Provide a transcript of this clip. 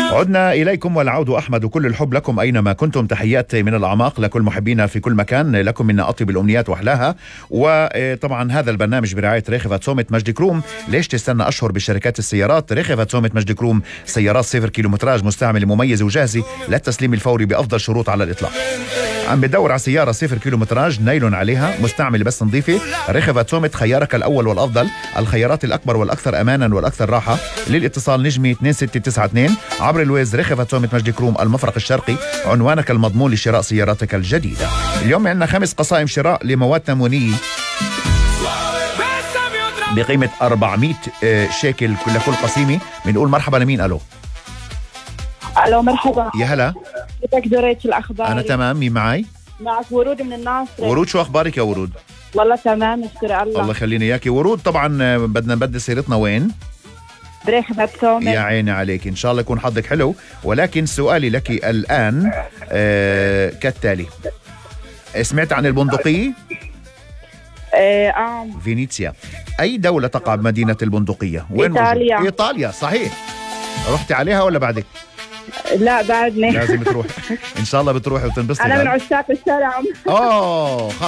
عدنا إليكم والعود أحمد، كل الحب لكم أينما كنتم. تحيات من الأعماق لكل محبينا في كل مكان، لكم منا أطيب الأمنيات وأحلاها. وطبعا هذا البرنامج برعاية ريخفة صومت مجدي كروم. ليش تستنى أشهر بشركات السيارات؟ ريخفة صومت مجدي كروم، سيارات 0 كيلومتراج مستعملة مميزة وجاهزة للتسليم الفوري بأفضل شروط على الإطلاق. عم بدور على سيارة 0 كيلومتراج نايلون عليها مستعملة بس نظيفة؟ ريخفة صومت خيارك الأول والأفضل، الخيارات الأكبر والأكثر أمانا والأكثر راحة. للاتصال نجمي 2692 عبر الويز. ريخفة صومت مجدي كروم، المفرق الشرقي، عنوانك المضمون لشراء سياراتك الجديدة. اليوم عندنا 5 قسائم شراء لمواد تموينية بقيمة 400 شيكل لكل قسيمة. بنقول مرحبا لمين؟ ألو مرحبا. يا هلا، كيفك دريت الأخبار؟ أنا تمام. مين معي؟ معك ورود من الناصر. ورود، شو أخبارك يا ورود؟ والله تمام نشكر الله. الله يخليني إياكي ورود. طبعا بدنا نبدل سيرتنا وين؟ بريخفة صومت. يا عيني عليك، إن شاء الله يكون حظك حلو. ولكن سؤالي لك الآن كالتالي: سمعت عن البندقية؟ فينيسيا. أي دولة تقع بمدينة البندقية؟ وين؟ إيطاليا. إيطاليا صحيح. رحتي عليها ولا بعدك؟ لا بعدني. لازم تروح. إن شاء الله بتروحي وتنبسطي. أنا من عشاق الشارع.